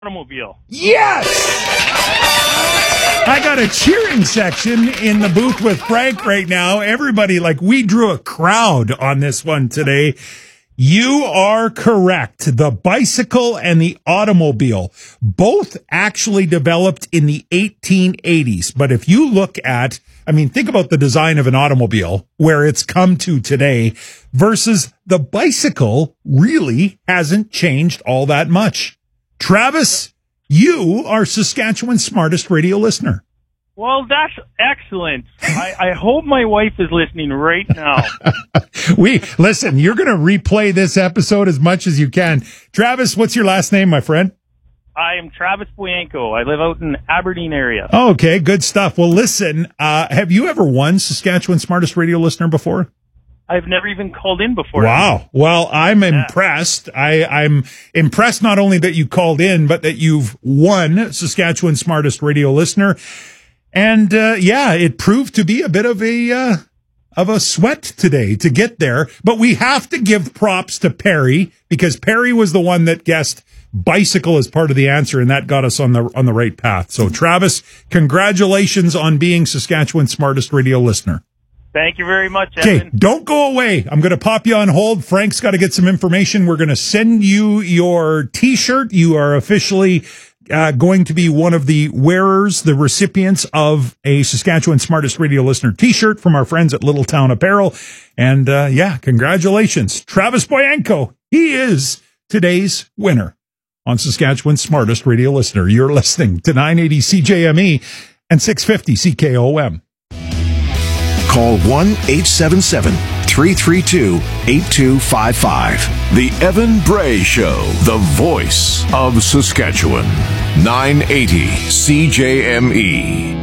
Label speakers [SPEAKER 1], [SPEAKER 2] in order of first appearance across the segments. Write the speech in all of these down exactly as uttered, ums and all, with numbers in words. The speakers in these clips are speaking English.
[SPEAKER 1] automobile.
[SPEAKER 2] Yes! I got a cheering section in the booth with Frank right now. Everybody, like, we drew a crowd on this one today. You are correct. The bicycle and the automobile, both actually developed in the eighteen eighties. But if you look at, I mean, think about the design of an automobile, where it's come to today, versus the bicycle really hasn't changed all that much. Travis, you are Saskatchewan's smartest radio listener.
[SPEAKER 1] Well, that's excellent. I, I hope my wife is listening right now.
[SPEAKER 2] we listen, you're going to replay this episode as much as you can. Travis, what's your last name, my friend?
[SPEAKER 1] I am Travis Boyanko. I live out in Aberdeen area.
[SPEAKER 2] Okay, good stuff. Well, listen, uh, have you ever won Saskatchewan's smartest radio listener before?
[SPEAKER 1] I've never even called in before.
[SPEAKER 2] Wow. Well, I'm
[SPEAKER 1] yeah.
[SPEAKER 2] impressed. I, I'm impressed not only that you called in, but that you've won Saskatchewan's smartest radio listener. And, uh, yeah, it proved to be a bit of a, uh, of a sweat today to get there. But we have to give props to Perry, because Perry was the one that guessed bicycle as part of the answer, and that got us on the, on the right path. So, Travis, congratulations on being Saskatchewan's smartest radio listener.
[SPEAKER 1] Thank you very much, Evan.
[SPEAKER 2] Okay, don't go away. I'm going to pop you on hold. Frank's got to get some information. We're going to send you your T-shirt. You are officially uh, going to be one of the wearers, the recipients of a Saskatchewan Smartest Radio Listener T-shirt from our friends at Little Town Apparel. And, uh, yeah, congratulations. Travis Boyanko, he is today's winner on Saskatchewan's Smartest Radio Listener. You're listening to nine eighty C J M E and six fifty C K O M.
[SPEAKER 3] Call one eight seven seven, three three two, eight two five five. The Evan Bray Show, the voice of Saskatchewan. nine eighty C J M E.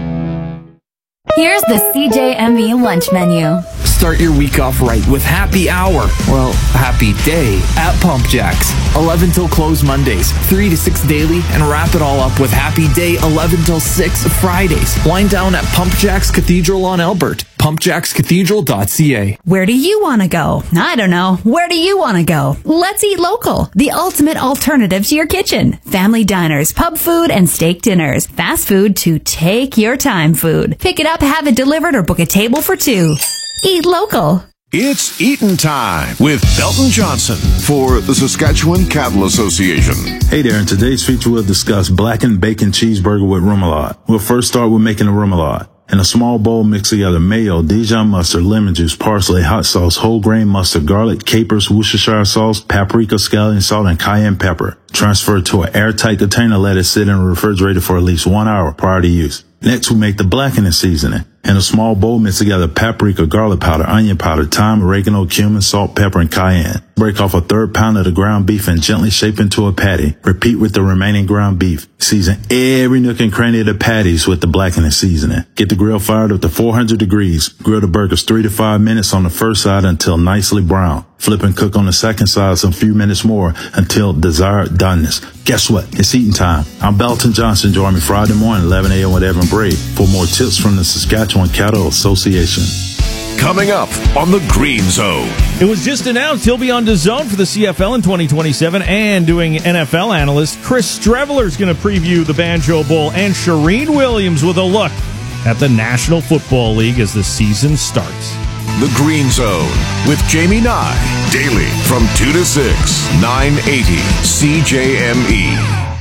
[SPEAKER 4] Here's the C J M E lunch menu.
[SPEAKER 5] Start your week off right with happy hour, well, happy day at Pump Jacks. eleven till close Mondays, three to six daily, and wrap it all up with happy day eleven till six Fridays. Wind down at Pump Jacks Cathedral on Elbert. pump jacks cathedral dot c a.
[SPEAKER 4] Where do you want to go? I don't know. Where do you want to go? Let's eat local. The ultimate alternative to your kitchen. Family diners, pub food, and steak dinners. Fast food to take your time food. Pick it up, have it delivered, or book a table for two. Eat local.
[SPEAKER 3] It's eatin' time with Belton Johnson for the Saskatchewan Cattle Association.
[SPEAKER 6] Hey there, in today's feature we'll discuss blackened bacon cheeseburger with remoulade. We'll first start with making the remoulade. In a small bowl, mix together mayo, Dijon mustard, lemon juice, parsley, hot sauce, whole grain mustard, garlic, capers, Worcestershire sauce, paprika, scallion salt, and cayenne pepper. Transfer it to an airtight container, let it sit in the refrigerator for at least one hour prior to use. Next, we make the blackening seasoning. In a small bowl, mix together paprika, garlic powder, onion powder, thyme, oregano, cumin, salt, pepper, and cayenne. Break off a third pound of the ground beef and gently shape into a patty. Repeat with the remaining ground beef. Season every nook and cranny of the patties with the blackening seasoning. Get the grill fired up to four hundred degrees. Grill the burgers three to five minutes on the first side until nicely brown. Flip and cook on the second side some few minutes more until desired doneness. Guess what? It's eating time. I'm Belton Johnson. Join me Friday morning, eleven a.m. with Evan Bray for more tips from the Saskatchewan Cattle Association.
[SPEAKER 3] Coming up on the Green Zone.
[SPEAKER 7] It was just announced he'll be on DAZN for the C F L in twenty twenty-seven, and doing N F L analyst Chris Streveler is going to preview the Banjo Bowl, and Shireen Williams with a look at the National Football League as the season starts.
[SPEAKER 3] The Green Zone with Jamie Nye, daily from two to six, nine eighty C J M E.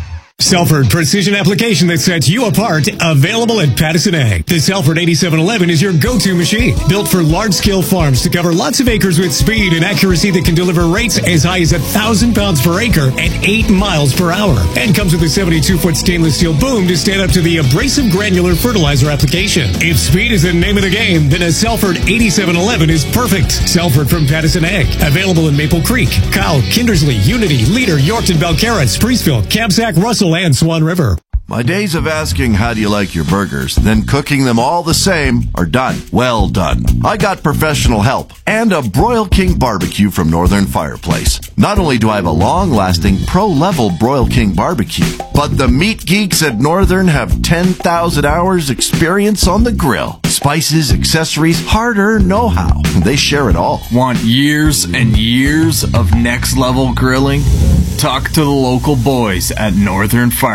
[SPEAKER 8] Selford Precision Application that sets you apart, available at Patterson Ag. The Selford eighty-seven eleven is your go-to machine, built for large-scale farms to cover lots of acres with speed and accuracy that can deliver rates as high as one thousand pounds per acre at eight miles per hour. And comes with a seventy-two foot stainless steel boom to stand up to the abrasive granular fertilizer application. If speed is the name of the game, then a Selford eighty-seven eleven is perfect. Selford from Patterson Ag, available in Maple Creek, Kyle, Kindersley, Unity, Leader, Yorkton, Belcarra, Spreeceville, Kamsack, Russell, and Swan River.
[SPEAKER 9] My days of asking how do you like your burgers, then cooking them all the same are done. Well done. I got professional help and a Broil King barbecue from Northern Fireplace. Not only do I have a long-lasting pro-level Broil King barbecue, but the meat geeks at Northern have ten thousand hours experience on the grill. Spices, accessories, hard-earned know-how. They share it all.
[SPEAKER 5] Want years and years of next-level grilling? Talk to the local boys at Northern Fire.